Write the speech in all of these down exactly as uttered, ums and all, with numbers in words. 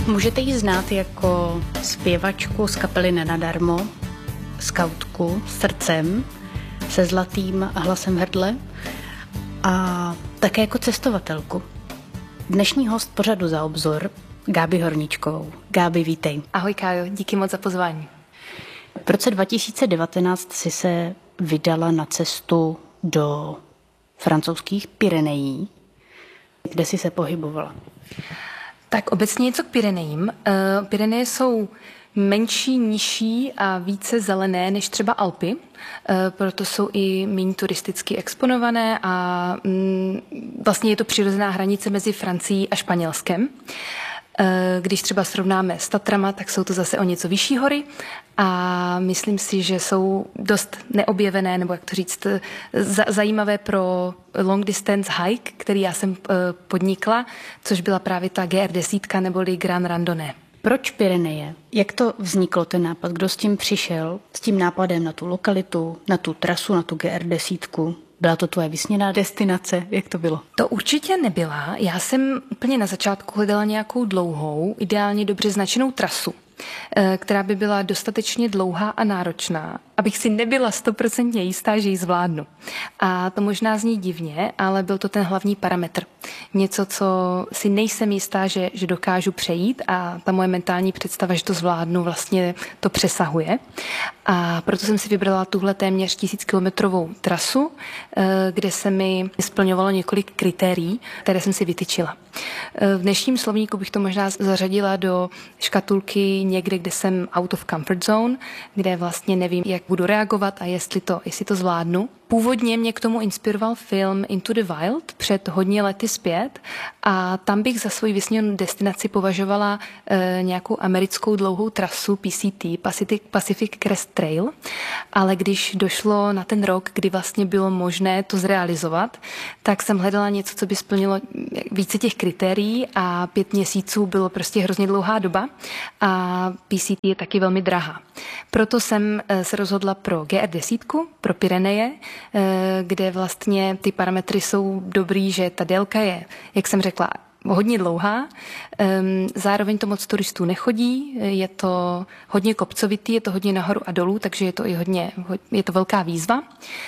Můžete ji znát jako zpěvačku z kapely Nenadarmo, skautku s srdcem, se zlatým hlasem v hrdle a také jako cestovatelku. Dnešní host pořadu Za obzor, Gábi Horničkovou. Gábi, vítej. Ahoj Kájo, díky moc za pozvání. V roce dva tisíce devatenáct si se vydala na cestu do francouzských Pyrenejí. Kde jsi se pohybovala? Tak obecně něco k Pyrenejím. Pyreneje jsou menší, nižší a více zelené než třeba Alpy, proto jsou i méně turisticky exponované a vlastně je to přirozená hranice mezi Francií a Španělskem. Když třeba srovnáme s Tatrama, tak jsou to zase o něco vyšší hory a myslím si, že jsou dost neobjevené, nebo jak to říct, zajímavé pro long distance hike, který já jsem podnikla, což byla právě ta G R deset neboli Grand Randonnée. Proč Pyreneje? Jak to vzniklo, ten nápad? Kdo s tím přišel? S tím nápadem na tu lokalitu, na tu trasu, na tu G R deset? Byla to tvoje vysněná destinace? Jak to bylo? To určitě nebyla. Já jsem úplně na začátku hledala nějakou dlouhou, ideálně dobře značenou trasu, která by byla dostatečně dlouhá a náročná, abych si nebyla stoprocentně jistá, že ji zvládnu. A to možná zní divně, ale byl to ten hlavní parametr. Něco, co si nejsem jistá, že, že dokážu přejít a ta moje mentální představa, že to zvládnu, vlastně to přesahuje. A proto jsem si vybrala tuhle téměř tisíckilometrovou trasu, kde se mi splňovalo několik kritérií, které jsem si vytyčila. V dnešním slovníku bych to možná zařadila do škatulky někde, kde jsem out of comfort zone, kde vlastně nevím, jak budu reagovat a jestli to, jestli to zvládnu. Původně mě k tomu inspiroval film Into the Wild před hodně lety zpět a tam bych za svoji vysněnou destinaci považovala e, nějakou americkou dlouhou trasu P C T, Pacific, Pacific Crest Trail, ale když došlo na ten rok, kdy vlastně bylo možné to zrealizovat, tak jsem hledala něco, co by splnilo více těch kritérií a pět měsíců bylo prostě hrozně dlouhá doba a P C T je taky velmi drahá. Proto jsem se rozhodla pro G R deset, pro Pyreneje, kde vlastně ty parametry jsou dobrý, že ta délka je, jak jsem řekla, hodně dlouhá. Zároveň to moc turistů nechodí, je to hodně kopcovitý, je to hodně nahoru a dolů, takže je to i hodně, je to velká výzva.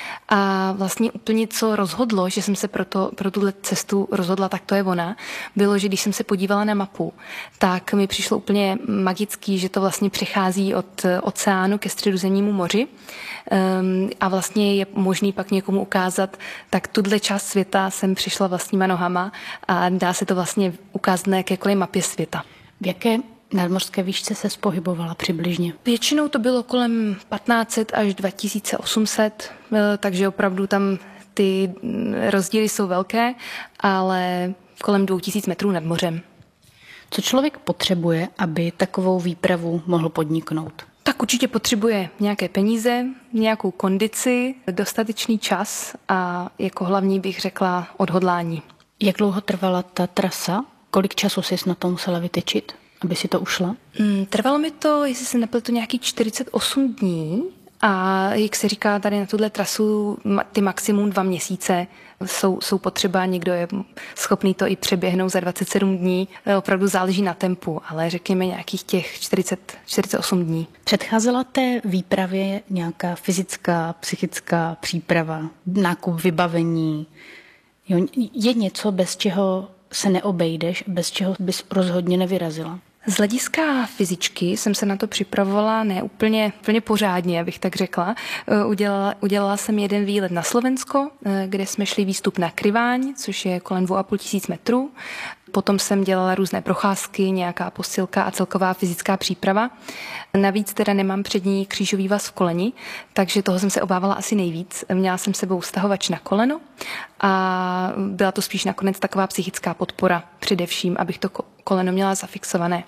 A vlastně úplně co rozhodlo, že jsem se pro, to, pro tuhle cestu rozhodla, tak to je ona, bylo, že když jsem se podívala na mapu, tak mi přišlo úplně magický, že to vlastně přechází od oceánu ke Středozemnímu moři um, a vlastně je možný pak někomu ukázat, tak tuhle část světa jsem přišla vlastníma nohama a dá se to vlastně ukázat na jakékoliv mapě světa. V jaké nadmořské výšce se pohybovala přibližně? Většinou to bylo kolem patnáct set až dva tisíce osm set, takže opravdu tam ty rozdíly jsou velké, ale kolem dvou tisíc metrů nad mořem. Co člověk potřebuje, aby takovou výpravu mohl podniknout? Tak určitě potřebuje nějaké peníze, nějakou kondici, dostatečný čas a jako hlavní bych řekla odhodlání. Jak dlouho trvala ta trasa? Kolik času jsi na to musela vytyčit, aby si to ušla? Mm, trvalo mi to, jestli se nepletu, nějaký čtyřicet osm dní a jak se říká tady na tuhle trasu, ty maximum dva měsíce jsou, jsou potřeba, někdo je schopný to i přeběhnout za dvacet sedm dní, opravdu záleží na tempu, ale řekněme nějakých těch čtyřicet, čtyřicet osm dní. Předcházela té výpravě nějaká fyzická, psychická příprava, nákup vybavení? Jo, je něco, bez čeho se neobejdeš, bez čeho bys rozhodně nevyrazila? Z hlediska fyzičky jsem se na to připravovala ne úplně, úplně pořádně, abych tak řekla. Udělala, udělala jsem jeden výlet na Slovensko, kde jsme šli výstup na Kryváň, což je kolem dvou a půl tisíc metrů. Potom jsem dělala různé procházky, nějaká posilka a celková fyzická příprava. Navíc teda nemám přední křížový vaz v koleni, takže toho jsem se obávala asi nejvíc. Měla jsem sebou stahovač na koleno a byla to spíš nakonec taková psychická podpora především, abych to koleno měla zafixované.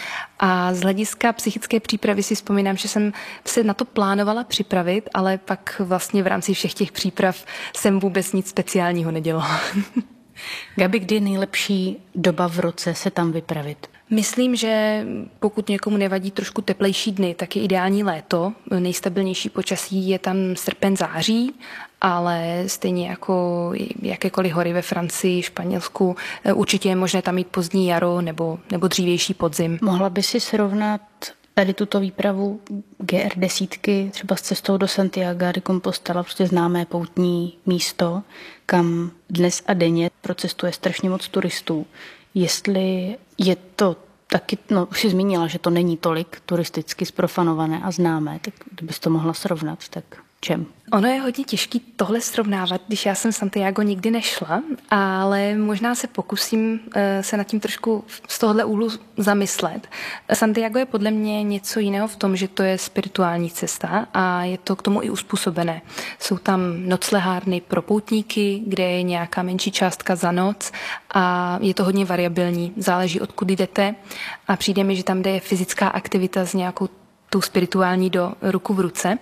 A z hlediska psychické přípravy si vzpomínám, že jsem se na to plánovala připravit, ale pak vlastně v rámci všech těch příprav jsem vůbec nic speciálního nedělala. Gabi, kdy je nejlepší doba v roce se tam vypravit? Myslím, že pokud někomu nevadí trošku teplejší dny, tak je ideální léto. Nejstabilnější počasí je tam srpen, září ale stejně jako jakékoliv hory ve Francii, Španělsku, určitě je možné tam mít pozdní jaro nebo, nebo dřívější podzim. Mohla by si srovnat tady tuto výpravu G R desítky třeba s cestou do Santiago de Compostela, prostě známé poutní místo, kam dnes a denně procestuje strašně moc turistů. Jestli je to taky, no už jsi zmínila, že to není tolik turisticky zprofanované a známé, tak kdybys to mohla srovnat, tak čem? Ono je hodně těžké tohle srovnávat, když já jsem Santiago nikdy nešla, ale možná se pokusím se nad tím trošku z tohohle úhlu zamyslet. Santiago je podle mě něco jiného v tom, že to je spirituální cesta a je to k tomu i uspůsobené. Jsou tam noclehárny pro poutníky, kde je nějaká menší částka za noc a je to hodně variabilní. Záleží, odkud jdete a přijde mi, že tam, kde je fyzická aktivita s nějakou tu spirituální do ruku v ruce.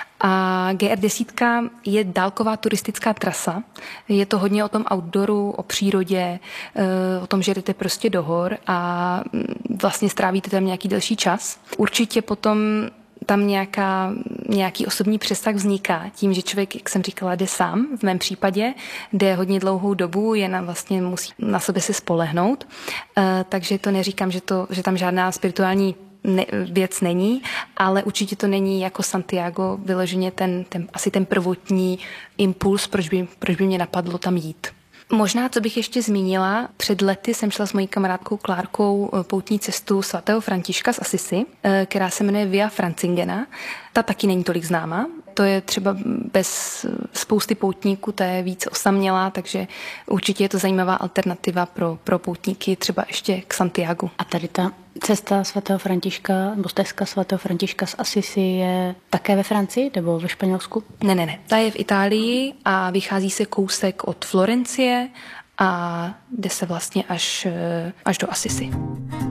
A G R deset je dálková turistická trasa. Je to hodně o tom outdooru, o přírodě, o tom, že jdete prostě do hor a vlastně strávíte tam nějaký delší čas. Určitě potom tam nějaká, nějaký osobní přesah vzniká tím, že člověk, jak jsem říkala, jde sám. V mém případě jde hodně dlouhou dobu, je na, vlastně musí na sebe se spolehnout. Takže to neříkám, že, to, že tam žádná spirituální Ne, věc není, ale určitě to není jako Santiago vyloženě ten, ten, asi ten prvotní impuls, proč by, proč by mě napadlo tam jít. Možná, co bych ještě zmínila, před lety jsem šla s mojí kamarádkou Klárkou poutní cestu svatého Františka z Assisi, která se jmenuje Via Francigena. Ta taky není tolik známá. To je třeba bez spousty poutníků, to je víc osamělá, takže určitě je to zajímavá alternativa pro, pro poutníky třeba ještě k Santiagu. A tady ta cesta svatého Františka, nebo stezka svatého Františka z Assisi je také ve Francii nebo ve Španělsku? Ne, ne, ne. Ta je v Itálii a vychází se kousek od Florencie a jde se vlastně až, až do Assisi.